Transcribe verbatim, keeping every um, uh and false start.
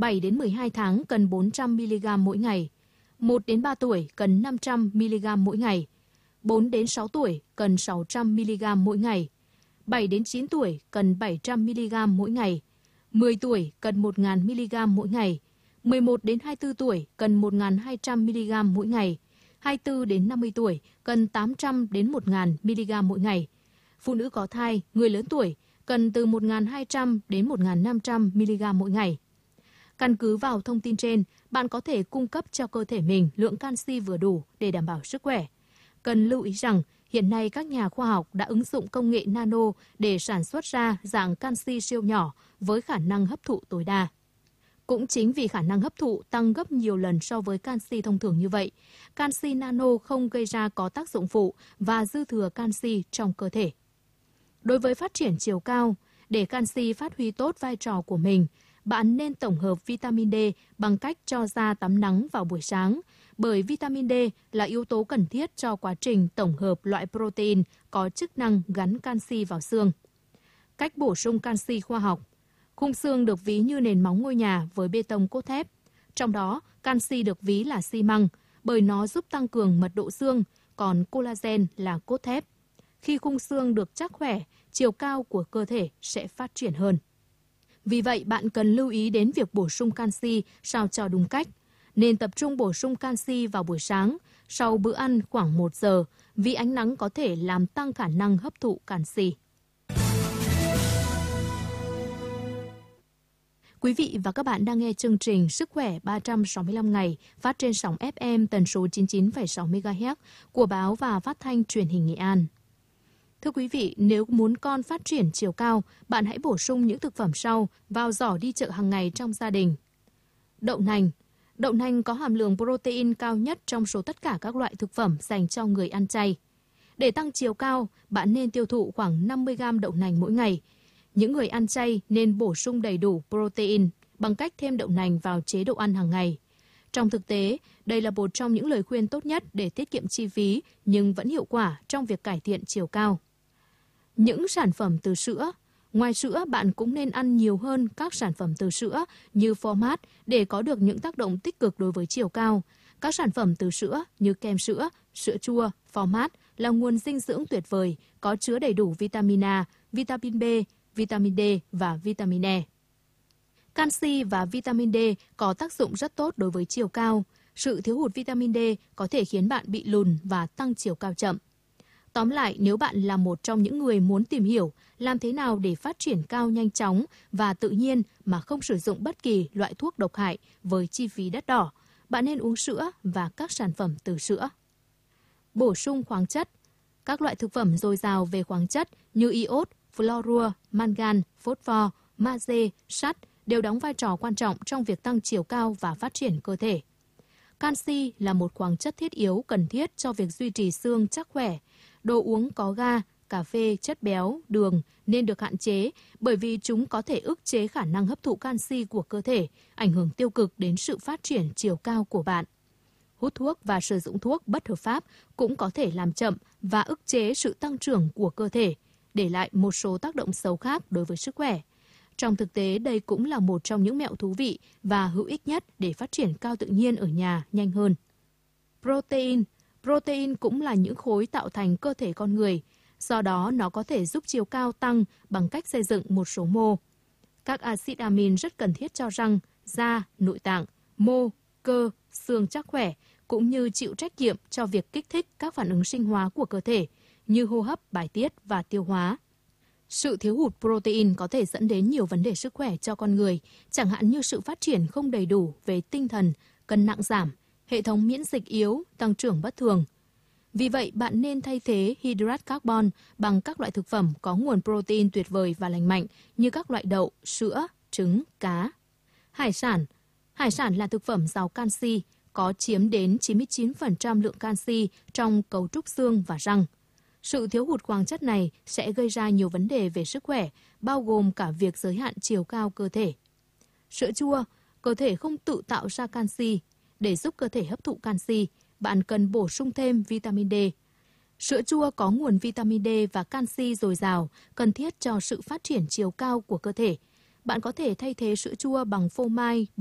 bảy đến mười hai tháng cần bốn trăm mi-li-gam mỗi ngày, một đến ba tuổi cần năm trăm mi-li-gam mỗi ngày, bốn đến sáu tuổi cần sáu trăm mi-li-gam mỗi ngày, bảy đến chín tuổi cần bảy trăm mi-li-gam mỗi ngày, mười tuổi cần một nghìn mi-li-gam mỗi ngày, mười một đến hai mươi tư tuổi cần một nghìn hai trăm mi-li-gam mỗi ngày, hai mươi tư đến năm mươi tuổi cần tám trăm đến một nghìn mi-li-gam mỗi ngày. Phụ nữ có thai, người lớn tuổi cần từ một nghìn hai trăm đến một nghìn năm trăm mi-li-gam mỗi ngày. Căn cứ vào thông tin trên, bạn có thể cung cấp cho cơ thể mình lượng canxi vừa đủ để đảm bảo sức khỏe. Cần lưu ý rằng, hiện nay các nhà khoa học đã ứng dụng công nghệ nano để sản xuất ra dạng canxi siêu nhỏ với khả năng hấp thụ tối đa. Cũng chính vì khả năng hấp thụ tăng gấp nhiều lần so với canxi thông thường như vậy, canxi nano không gây ra có tác dụng phụ và dư thừa canxi trong cơ thể. Đối với phát triển chiều cao, để canxi phát huy tốt vai trò của mình, bạn nên tổng hợp vitamin D bằng cách cho da tắm nắng vào buổi sáng, bởi vitamin D là yếu tố cần thiết cho quá trình tổng hợp loại protein có chức năng gắn canxi vào xương. Cách bổ sung canxi khoa học. Khung xương được ví như nền móng ngôi nhà với bê tông cốt thép. Trong đó, canxi được ví là xi măng, bởi nó giúp tăng cường mật độ xương, còn collagen là cốt thép. Khi khung xương được chắc khỏe, chiều cao của cơ thể sẽ phát triển hơn. Vì vậy, bạn cần lưu ý đến việc bổ sung canxi sao cho đúng cách. Nên tập trung bổ sung canxi vào buổi sáng, sau bữa ăn khoảng một giờ, vì ánh nắng có thể làm tăng khả năng hấp thụ canxi. Quý vị và các bạn đang nghe chương trình Sức khỏe ba trăm sáu mươi lăm ngày phát trên sóng ép em tần số chín mươi chín phẩy sáu mê ga héc của Báo và Phát thanh Truyền hình Nghệ An. Thưa quý vị, nếu muốn con phát triển chiều cao, bạn hãy bổ sung những thực phẩm sau vào giỏ đi chợ hàng ngày trong gia đình. Đậu nành. Đậu nành có hàm lượng protein cao nhất trong số tất cả các loại thực phẩm dành cho người ăn chay. Để tăng chiều cao, bạn nên tiêu thụ khoảng năm mươi gam đậu nành mỗi ngày. Những người ăn chay nên bổ sung đầy đủ protein bằng cách thêm đậu nành vào chế độ ăn hàng ngày. Trong thực tế, đây là một trong những lời khuyên tốt nhất để tiết kiệm chi phí nhưng vẫn hiệu quả trong việc cải thiện chiều cao. Những sản phẩm từ sữa. Ngoài sữa, bạn cũng nên ăn nhiều hơn các sản phẩm từ sữa như phô mát để có được những tác động tích cực đối với chiều cao. Các sản phẩm từ sữa như kem sữa, sữa chua, phô mát là nguồn dinh dưỡng tuyệt vời, có chứa đầy đủ vitamin A, vitamin B, vitamin D và vitamin E. Canxi và vitamin D có tác dụng rất tốt đối với chiều cao. Sự thiếu hụt vitamin D có thể khiến bạn bị lùn và tăng chiều cao chậm. Tóm lại, nếu bạn là một trong những người muốn tìm hiểu làm thế nào để phát triển cao nhanh chóng và tự nhiên mà không sử dụng bất kỳ loại thuốc độc hại với chi phí đắt đỏ, bạn nên uống sữa và các sản phẩm từ sữa. Bổ sung khoáng chất. Các loại thực phẩm dồi dào về khoáng chất như iốt, fluorua, mangan, phosphor, magie, sắt đều đóng vai trò quan trọng trong việc tăng chiều cao và phát triển cơ thể. Canxi là một khoáng chất thiết yếu cần thiết cho việc duy trì xương chắc khỏe. Đồ uống có ga, cà phê, chất béo, đường nên được hạn chế bởi vì chúng có thể ức chế khả năng hấp thụ canxi của cơ thể, ảnh hưởng tiêu cực đến sự phát triển chiều cao của bạn. Hút thuốc và sử dụng thuốc bất hợp pháp cũng có thể làm chậm và ức chế sự tăng trưởng của cơ thể, để lại một số tác động xấu khác đối với sức khỏe. Trong thực tế, đây cũng là một trong những mẹo thú vị và hữu ích nhất để phát triển cao tự nhiên ở nhà nhanh hơn. Protein. Protein cũng là những khối tạo thành cơ thể con người, do đó nó có thể giúp chiều cao tăng bằng cách xây dựng một số mô. Các axit amin rất cần thiết cho răng, da, nội tạng, mô, cơ, xương chắc khỏe, cũng như chịu trách nhiệm cho việc kích thích các phản ứng sinh hóa của cơ thể, như hô hấp, bài tiết và tiêu hóa. Sự thiếu hụt protein có thể dẫn đến nhiều vấn đề sức khỏe cho con người, chẳng hạn như sự phát triển không đầy đủ về tinh thần, cân nặng giảm, hệ thống miễn dịch yếu, tăng trưởng bất thường. Vì vậy, bạn nên thay thế hydrat carbon bằng các loại thực phẩm có nguồn protein tuyệt vời và lành mạnh như các loại đậu, sữa, trứng, cá. Hải sản. Hải sản là thực phẩm giàu canxi, có chiếm đến chín mươi chín phần trăm lượng canxi trong cấu trúc xương và răng. Sự thiếu hụt khoáng chất này sẽ gây ra nhiều vấn đề về sức khỏe, bao gồm cả việc giới hạn chiều cao cơ thể. Sữa chua, cơ thể không tự tạo ra canxi. Để giúp cơ thể hấp thụ canxi, bạn cần bổ sung thêm vitamin D. Sữa chua có nguồn vitamin D và canxi dồi dào, cần thiết cho sự phát triển chiều cao của cơ thể. Bạn có thể thay thế sữa chua bằng phô mai,